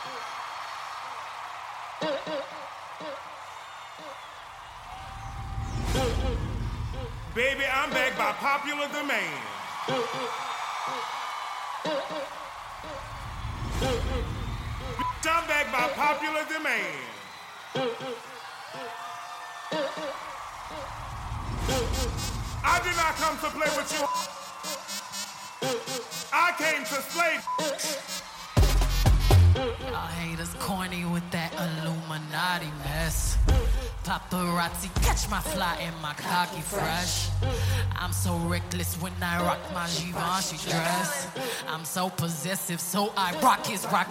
Baby, I'm back by popular demand. I'm back by popular demand. I did not come to play with you. I came to slay. Y'all haters corny with that Illuminati mess. Paparazzi catch my fly and my cocky fresh. I'm so reckless when I rock my Givenchy dress. I'm so possessive, so I rock his rock